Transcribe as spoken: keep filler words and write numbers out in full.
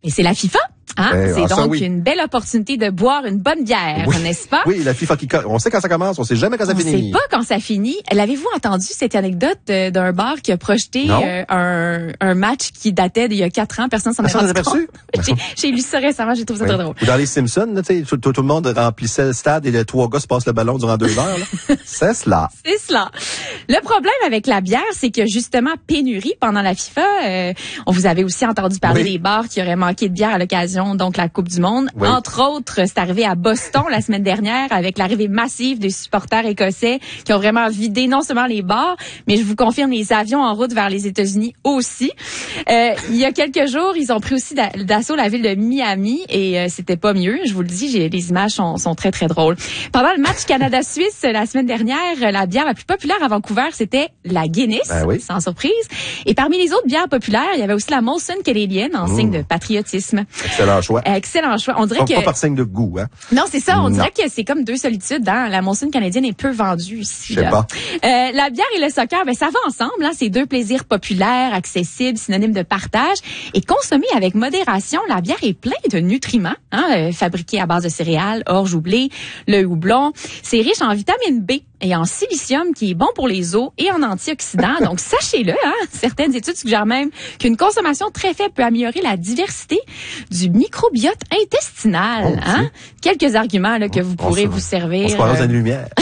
Et c'est la FIFA. Hein? Eh, c'est ah, ça, donc oui. une belle opportunité de boire une bonne bière, Oui. n'est-ce pas? Oui, la FIFA qui, on sait quand ça commence, on sait jamais quand ça On finit. sait pas quand ça finit. L'avez-vous entendu cette anecdote euh, d'un bar qui a projeté euh, un, un match qui datait d'il y a quatre ans? Personne s'en est Personne rendu s'en est compte. aperçu? J'ai, j'ai lu ça récemment, j'ai trouvé ça Oui. très drôle. Ou dans les Simpsons, là, tu sais, tout, tout, tout le monde remplissait le stade et les trois gars se passent le ballon durant deux heures. Là. C'est cela. C'est cela. Le problème avec la bière, c'est que justement, pénurie pendant la FIFA. Euh, on vous avait aussi entendu parler Oui. des bars qui auraient manqué de bière à l'occasion, donc la Coupe du Monde. Oui. Entre autres, c'est arrivé à Boston la semaine dernière avec l'arrivée massive des supporters écossais qui ont vraiment vidé non seulement les bars, mais je vous confirme les avions en route vers les États-Unis aussi. Euh, il y a quelques jours, ils ont pris aussi d'a- d'assaut la ville de Miami et euh, c'était pas mieux. Je vous le dis, j'ai, les images sont, sont très très drôles. Pendant le match Canada-Suisse la semaine dernière, la bière la plus populaire à Vancouver, c'était la Guinness, Ben oui. sans surprise. Et parmi les autres bières populaires, il y avait aussi la Molson canadienne en Mmh. signe de patriotisme. Excellent choix. Excellent choix. On dirait Pas, que pas par signe de goût, hein. non, c'est ça. On Non. dirait que c'est comme deux solitudes. Hein? La Molson canadienne est peu vendue ici. Je sais là. pas. Euh, la bière et le soccer, ben ça va ensemble. Hein? C'est deux plaisirs populaires, accessibles, synonymes de partage. Et consommée avec modération, la bière est pleine de nutriments, hein? euh, fabriquée à base de céréales, orge ou blé, le houblon. C'est riche en vitamine B et en silicium qui est bon pour les os et en antioxydants. Donc, sachez-le, hein? Certaines études suggèrent même qu'une consommation très faible peut améliorer la diversité du microbiote intestinal. Oh, Hein? Quelques arguments là, que vous On pourrez se- vous servir. On se croirait euh, dans une lumière.